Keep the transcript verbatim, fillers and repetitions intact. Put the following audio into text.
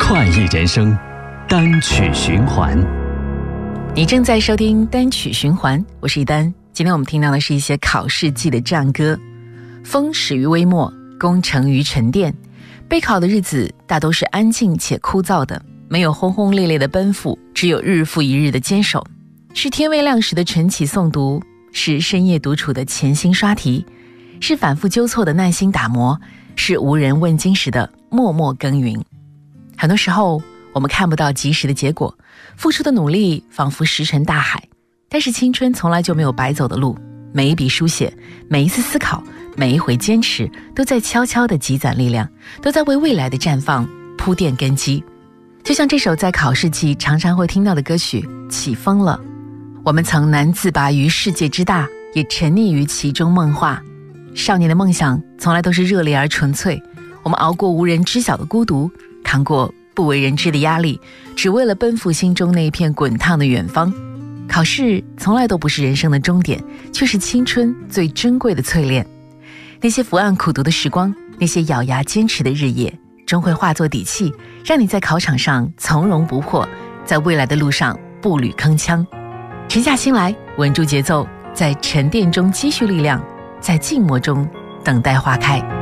快意人生，单曲循环。 你正在收听单曲循环，我是一丹。今天我们听到的是一些考试季的战歌。风始于微末，功成于沉淀。备考的日子大都是安静且枯燥的，没有轰轰烈烈的奔赴，只有日复一日的坚守。是天未亮时的晨起诵读，是深夜独处的潜心刷题，是反复纠错的耐心打磨，是无人问津时的默默耕耘。很多时候我们看不到及时的结果，付出的努力仿佛石沉大海，但是青春从来就没有白走的路，每一笔书写，每一次思考，每一回坚持，都在悄悄地积攒力量，都在为未来的绽放铺垫根基。就像这首在考试季常常会听到的歌曲《起风了》，我们曾难自拔于世界之大，也沉溺于其中梦话。少年的梦想从来都是热烈而纯粹，我们熬过无人知晓的孤独，扛过不为人知的压力，只为了奔赴心中那一片滚烫的远方。考试从来都不是人生的终点，却是青春最珍贵的淬炼。那些伏案苦读的时光，那些咬牙坚持的日夜，终会化作底气，让你在考场上从容不迫，在未来的路上步履铿锵。沉下心来，稳住节奏，在沉淀中积蓄力量，在静默中等待花开。